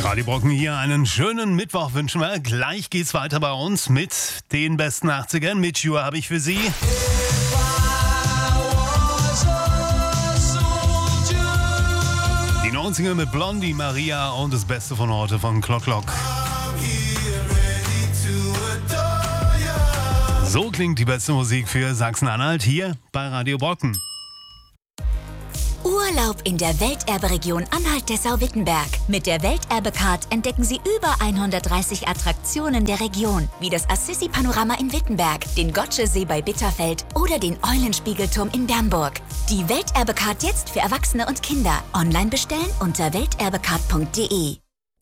Radio Brocken hier, einen schönen Mittwoch wünschen wir. Gleich geht's weiter bei uns mit den besten 80ern. Mit Schuhe habe ich für Sie. Die 90er mit Blondie, Maria und das Beste von heute von Clock Clock. So klingt die beste Musik für Sachsen-Anhalt hier bei Radio Brocken. Urlaub in der Welterberegion Anhalt-Dessau-Wittenberg. Mit der Welterbe-Card entdecken Sie über 130 Attraktionen der Region, wie das Assisi-Panorama in Wittenberg, den Gotschesee bei Bitterfeld oder den Eulenspiegelturm in Bernburg. Die Welterbe-Card jetzt für Erwachsene und Kinder. Online bestellen unter welterbecard.de.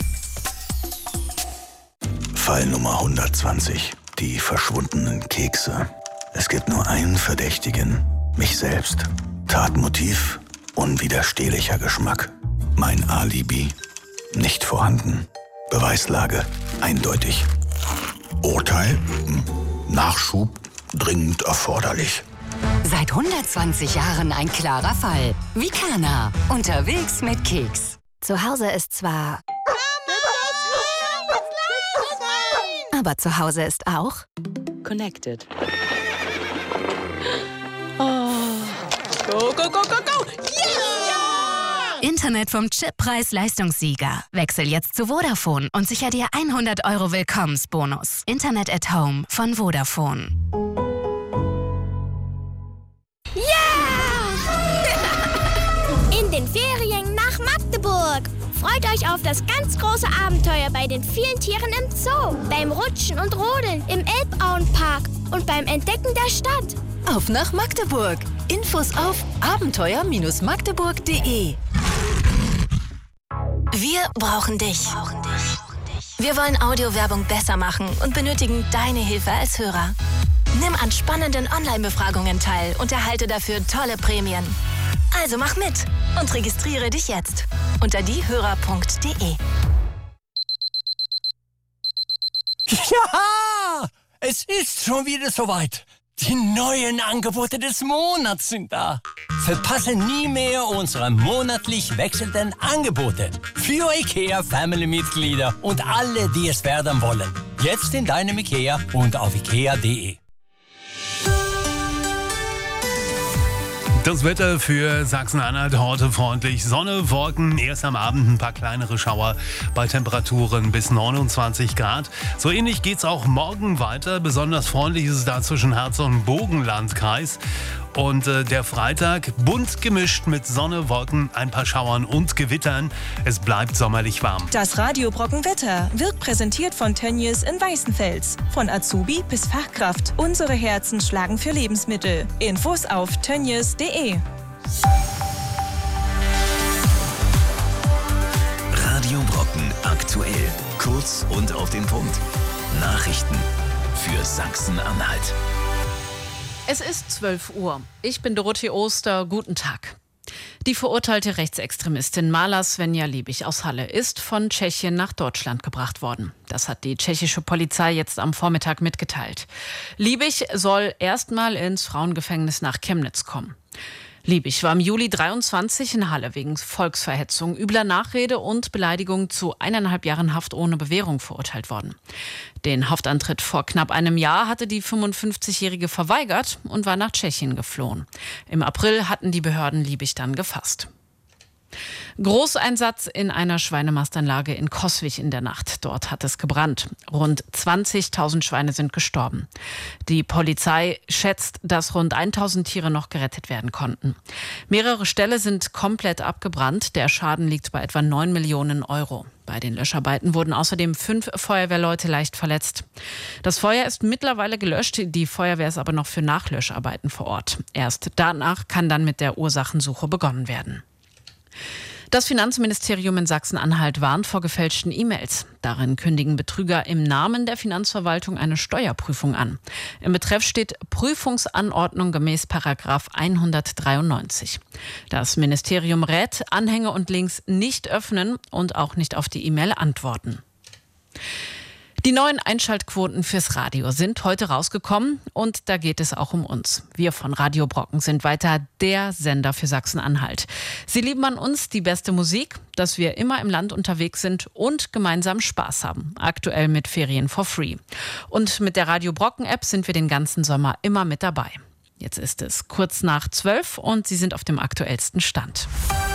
Fall Nummer 120. Die verschwundenen Kekse. Es gibt nur einen Verdächtigen. Mich selbst. Tatmotiv: unwiderstehlicher Geschmack. Mein Alibi: nicht vorhanden. Beweislage: eindeutig. Urteil: Nachschub dringend erforderlich. Seit 120 Jahren ein klarer Fall. Vikana. Unterwegs mit Keks. Zu Hause ist zwar... Aber zu Hause ist auch... Connected. Oh. Go, go, go, go, go! Yeah! Internet vom Chippreis-Leistungssieger. Wechsel jetzt zu Vodafone und sicher dir 100 € Willkommensbonus. Internet at Home von Vodafone. In den Ferien nach Magdeburg. Freut euch auf das ganz große Abenteuer bei den vielen Tieren im Zoo, beim Rutschen und Rodeln im Elbauenpark und beim Entdecken der Stadt. Auf nach Magdeburg. Infos auf abenteuer-magdeburg.de. Wir brauchen dich. Wir wollen Audiowerbung besser machen und benötigen deine Hilfe als Hörer. Nimm an spannenden Online-Befragungen teil und erhalte dafür tolle Prämien. Also mach mit und registriere dich jetzt unter diehörer.de. Ja, es ist schon wieder soweit. Die neuen Angebote des Monats sind da. Verpasse nie mehr unsere monatlich wechselnden Angebote für IKEA-Family-Mitglieder und alle, die es werden wollen. Jetzt in deinem IKEA und auf ikea.de. Das Wetter für Sachsen-Anhalt heute freundlich. Sonne, Wolken, erst am Abend ein paar kleinere Schauer bei Temperaturen bis 29 Grad. So ähnlich geht's auch morgen weiter. Besonders freundlich ist es da zwischen Herzogenbogen-Landkreis. Und der Freitag bunt gemischt mit Sonne, Wolken, ein paar Schauern und Gewittern. Es bleibt sommerlich warm. Das Radio Brocken Wetter wird präsentiert von Tönnies in Weißenfels. Von Azubi bis Fachkraft. Unsere Herzen schlagen für Lebensmittel. Infos auf tönnies.de. Radio Brocken aktuell. Kurz und auf den Punkt. Nachrichten für Sachsen-Anhalt. Es ist 12 Uhr. Ich bin Dorothee Oster. Guten Tag. Die verurteilte Rechtsextremistin Mala Svenja Liebig aus Halle ist von Tschechien nach Deutschland gebracht worden. Das hat die tschechische Polizei jetzt am Vormittag mitgeteilt. Liebig soll erstmal ins Frauengefängnis nach Chemnitz kommen. Liebig war im Juli 23 in Halle wegen Volksverhetzung, übler Nachrede und Beleidigung zu 1,5 Jahren Haft ohne Bewährung verurteilt worden. Den Haftantritt vor knapp einem Jahr hatte die 55-Jährige verweigert und war nach Tschechien geflohen. Im April hatten die Behörden Liebig dann gefasst. Großeinsatz in einer Schweinemastanlage in Coswig in der Nacht. Dort hat es gebrannt. Rund 20.000 Schweine sind gestorben. Die Polizei schätzt, dass rund 1.000 Tiere noch gerettet werden konnten. Mehrere Ställe sind komplett abgebrannt. Der Schaden liegt bei etwa 9 Millionen €. Bei den Löscharbeiten wurden außerdem 5 Feuerwehrleute leicht verletzt. Das Feuer ist mittlerweile gelöscht. Die Feuerwehr ist aber noch für Nachlöscharbeiten vor Ort. Erst danach kann dann mit der Ursachensuche begonnen werden. Das Finanzministerium in Sachsen-Anhalt warnt vor gefälschten E-Mails. Darin kündigen Betrüger im Namen der Finanzverwaltung eine Steuerprüfung an. Im Betreff steht Prüfungsanordnung gemäß § 193. Das Ministerium rät, Anhänge und Links nicht öffnen und auch nicht auf die E-Mail antworten. Die neuen Einschaltquoten fürs Radio sind heute rausgekommen und da geht es auch um uns. Wir von Radio Brocken sind weiter der Sender für Sachsen-Anhalt. Sie lieben an uns die beste Musik, dass wir immer im Land unterwegs sind und gemeinsam Spaß haben. Aktuell mit Ferien for Free. Und mit der Radio Brocken App sind wir den ganzen Sommer immer mit dabei. Jetzt ist es kurz nach 12 und Sie sind auf dem aktuellsten Stand.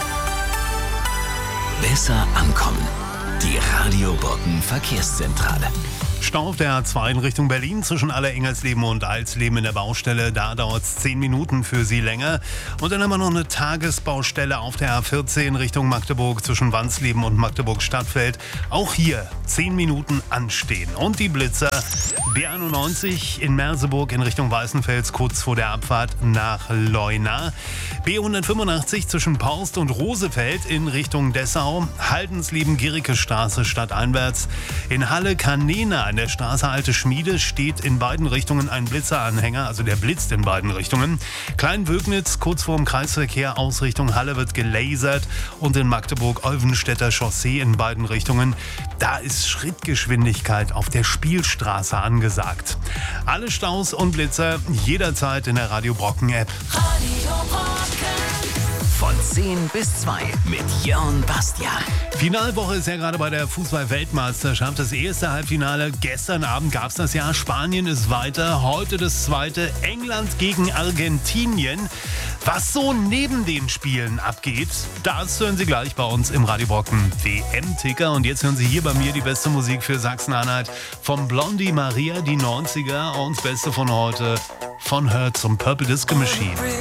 Besser ankommen. Die Radio Brocken Verkehrszentrale. Stau auf der A2 in Richtung Berlin zwischen Allerengelssleben und Alsleben in der Baustelle. Da dauert es 10 Minuten für Sie länger. Und dann haben wir noch eine Tagesbaustelle auf der A14 Richtung Magdeburg zwischen Wansleben und Magdeburg-Stadtfeld. Auch hier 10 Minuten anstehen. Und die Blitzer B91 in Merseburg in Richtung Weißenfels kurz vor der Abfahrt nach Leuna. B185 zwischen Porst und Rosefeld in Richtung Dessau. Haldensleben-Gericke-Straße stadteinwärts. In Halle-Kanena an der Straße Alte Schmiede steht in beiden Richtungen ein Blitzeranhänger, also der blitzt in beiden Richtungen. Kleinwögnitz kurz vor dem Kreisverkehr aus Richtung Halle wird gelasert und in Magdeburg-Olvenstädter Chaussee in beiden Richtungen. Da ist Schrittgeschwindigkeit auf der Spielstraße angesagt. Alle Staus und Blitzer jederzeit in der Radio Brocken App. Radio Brocken. Von 10 bis 2 mit Jörn Bastian. Finalwoche ist ja gerade bei der Fußball-Weltmeisterschaft. Das erste Halbfinale gestern Abend gab es das ja. Spanien ist weiter. Heute das zweite. England gegen Argentinien. Was so neben den Spielen abgeht, das hören Sie gleich bei uns im Radio Brocken WM-Ticker. Und jetzt hören Sie hier bei mir die beste Musik für Sachsen-Anhalt. Vom Blondie Maria, die 90er. Und das Beste von heute von Her zum Purple Disco Machine.